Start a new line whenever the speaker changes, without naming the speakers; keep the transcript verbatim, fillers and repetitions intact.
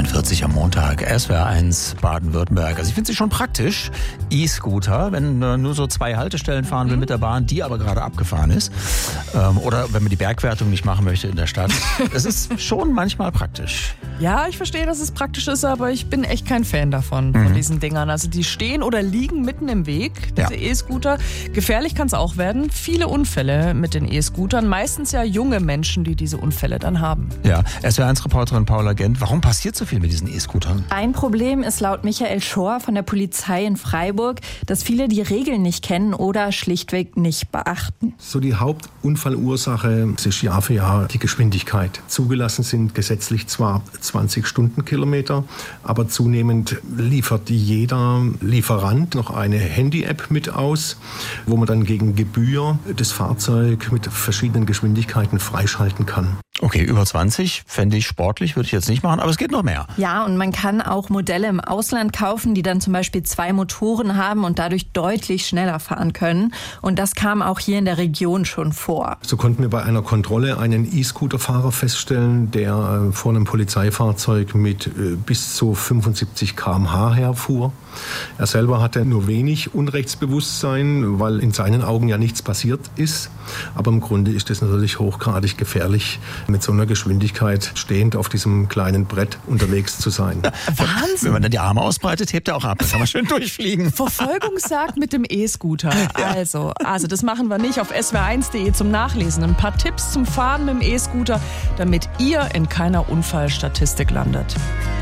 dreiundvierzig am Montag, S W R eins Baden-Württemberg. Also ich finde sie schon praktisch, E-Scooter, wenn man nur so zwei Haltestellen fahren will mit der Bahn, die aber gerade abgefahren ist. Ähm, oder wenn man die Bergwertung nicht machen möchte in der Stadt. Es ist schon manchmal praktisch.
Ja, ich verstehe, dass es praktisch ist, aber ich bin echt kein Fan davon, von
Mhm.
diesen Dingern. Also die stehen oder liegen mitten im Weg, diese
Ja.
E-Scooter. Gefährlich kann es auch werden. Viele Unfälle mit den E-Scootern. Meistens ja junge Menschen, die diese Unfälle dann haben.
Ja, S W R eins Reporterin Paula Gent, warum passiert so viel mit diesen E-Scootern?
Ein Problem ist laut Michael Schor von der Polizei in Freiburg, dass viele die Regeln nicht kennen oder schlichtweg nicht beachten.
So die Hauptunfallursache ist Jahr für Jahr die Geschwindigkeit. Zugelassen sind gesetzlich zwar zwanzig Stundenkilometer, aber zunehmend liefert jeder Lieferant noch eine Handy-App mit aus, wo man dann gegen Gebühr das Fahrzeug mit verschiedenen Geschwindigkeiten freischalten kann.
Okay, über zwanzig fände ich sportlich, würde ich jetzt nicht machen, aber es geht noch mehr.
Ja, und man kann auch Modelle im Ausland kaufen, die dann zum Beispiel zwei Motoren haben und dadurch deutlich schneller fahren können. Und das kam auch hier in der Region schon vor.
So konnten wir bei einer Kontrolle einen E-Scooter-Fahrer feststellen, der äh, vor einem Polizeifahrzeug mit äh, bis zu fünfundsiebzig Kilometer pro Stunde herfuhr. Er selber hatte nur wenig Unrechtsbewusstsein, weil in seinen Augen ja nichts passiert ist. Aber im Grunde ist es natürlich hochgradig gefährlich, mit so einer Geschwindigkeit stehend auf diesem kleinen Brett unterwegs zu sein.
Wahnsinn!
Wenn man dann die Arme ausbreitet, hebt er auch ab. Da kann man schön durchfliegen.
Verfolgungsjagd mit dem E-Scooter. Also, also das machen wir nicht. Auf S W R eins punkt de zum Nachlesen. Ein paar Tipps zum Fahren mit dem E-Scooter, damit ihr in keiner Unfallstatistik landet.